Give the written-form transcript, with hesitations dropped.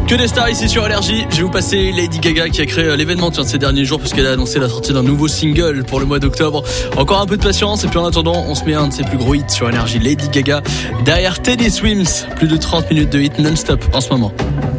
Que des stars ici sur Énergie. Je vais vous passer Lady Gaga qui a créé l'événement de ces derniers jours puisqu'elle a annoncé la sortie d'un nouveau single pour le mois d'octobre. Encore un peu de patience et puis en attendant, on se met un de ses plus gros hits sur Énergie. Lady Gaga derrière Teddy Swims. Plus de 30 minutes de hits non-stop en ce moment.